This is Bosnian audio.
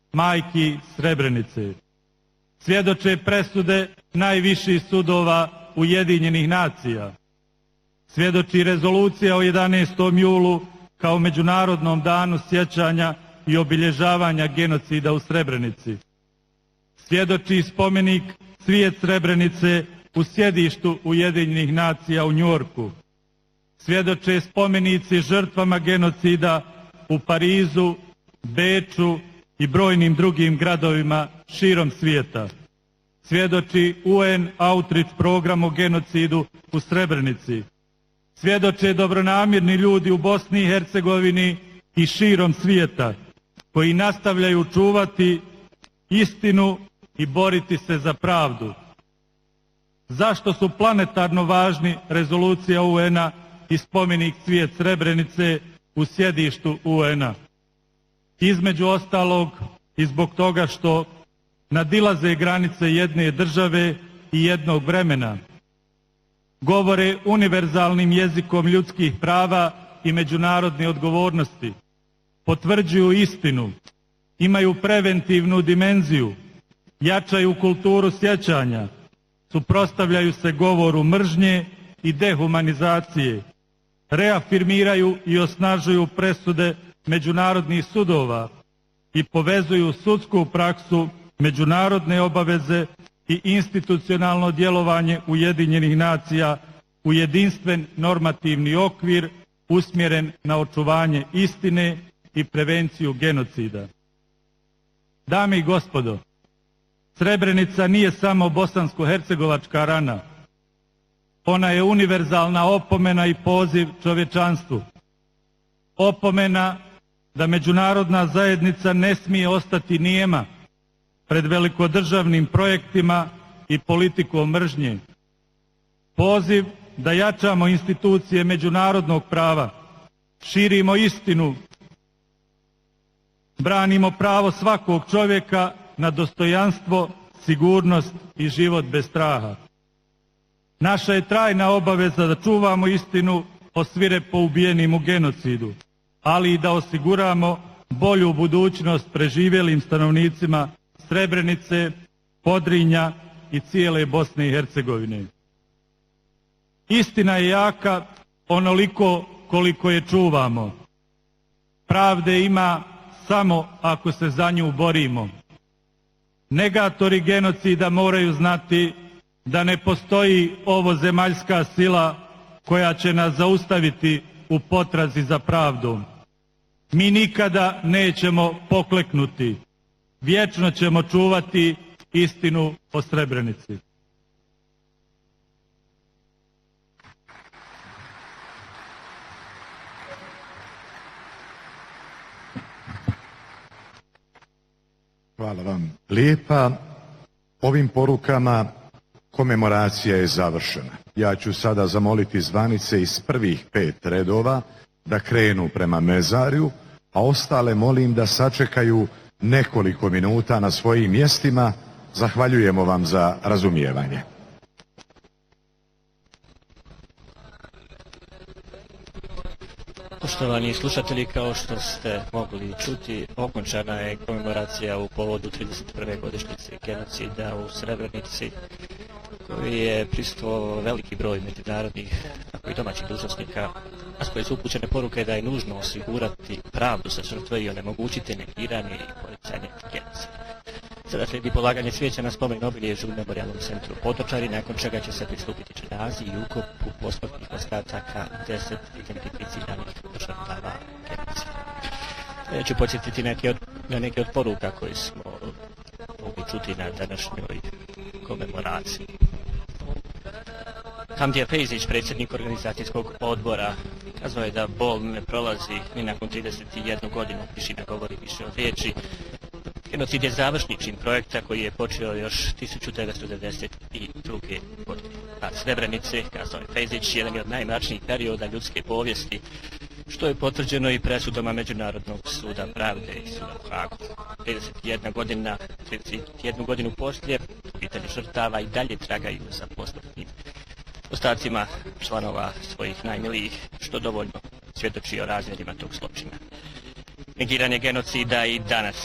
majki Srebrenice. Svjedoče presude najviših sudova Ujedinjenih nacija. Svjedoči rezolucija o 11. julu kao Međunarodnom danu sjećanja i obilježavanja genocida u Srebrenici. Svjedoči spomenik Cvijet Srebrenice u sjedištu Ujedinjenih nacija u Njujorku. Svjedoče spomenici žrtvama genocida u Parizu, Beču i brojnim drugim gradovima širom svijeta. Svjedoči UN Outreach program o genocidu u Srebrenici. Svjedoče dobronamjerni ljudi u Bosni i Hercegovini i širom svijeta, koji nastavljaju čuvati istinu i boriti se za pravdu. Zašto su planetarno važni rezolucija UN-a i spomenik Cvijet Srebrenice u sjedištu UN-a? Između ostalog i zbog toga što nadilaze granice jedne države i jednog vremena, govore univerzalnim jezikom ljudskih prava i međunarodne odgovornosti, potvrđuju istinu, imaju preventivnu dimenziju, jačaju kulturu sjećanja, suprotstavljaju se govoru mržnje i dehumanizacije, reafirmiraju i osnažuju presude međunarodnih sudova i povezuju sudsku praksu, međunarodne obaveze i institucionalno djelovanje Ujedinjenih nacija u jedinstven normativni okvir usmjeren na očuvanje istine i prevenciju genocida. Dame i gospodo, Srebrenica nije samo bosansko-hercegovačka rana. Ona je univerzalna opomena i poziv čovječanstvu. Opomena da međunarodna zajednica ne smije ostati nijema pred velikodržavnim projektima i politikom mržnje. Poziv da jačamo institucije međunarodnog prava, širimo istinu, branimo pravo svakog čovjeka na dostojanstvo, sigurnost i život bez straha. Naša je trajna obaveza da čuvamo istinu o svirepo ubijenim u genocidu, ali i da osiguramo bolju budućnost preživjelim stanovnicima Srebrenice, Podrinja i cijele Bosne i Hercegovine. Istina je jaka onoliko koliko je čuvamo. Pravde ima samo ako se za nju borimo. Negatori genocida moraju znati da ne postoji ovozemaljska sila koja će nas zaustaviti u potrazi za pravdom. Mi nikada nećemo pokleknuti. Vječno ćemo čuvati istinu o Srebrenici. Hvala vam lijepa. Ovim porukama komemoracija je završena. Ja ću sada zamoliti zvanice iz prvih 5 redova da krenu prema mezarju, a ostale molim da sačekaju nekoliko minuta na svojim mjestima. Zahvaljujemo vam za razumijevanje. Poštovani slušatelji, kao što ste mogli čuti, okončana je komemoracija u povodu 31. godišnjice genocida u Srebrenici, koji je prisustvovao veliki broj međunarodnih i domaćih dužnosnika, a s koje su upućene poruke da je nužno osigurati pravdu sa žrtve i onemogućiti negiranje i poricanje genocida. Sada slijedi polaganje cvijeća na spomen obilježju u Memorijalnom centru Potočari, nakon čega će se pristupiti dženazi i ukopu posmrtnih ostataka 10 identificiranih žrtava genocida. Ja ću podsjetiti na neke od poruka koje smo mogli čuti na današnjoj komemoraciji. Hamdija Fejzić, predsjednik organizacijskog odbora, kazao je da bol ne prolazi ni nakon 31 godinu, tišina govori više od riječi. Genocid je završni čin projekta koji je počeo još 1992. godine. Pad Srebrenice, kazao je Fejzić, jedan je od najmračnijih perioda ljudske povijesti, što je potvrđeno i presudama Međunarodnog suda pravde i suda u Hagu. 31 godinu poslije, obitelji žrtava i dalje tragaju za posmrtnim ostacima članova svojih najmilijih, što dovoljno svjedoči o razmjerima tog zločina. Negiranje genocida i danas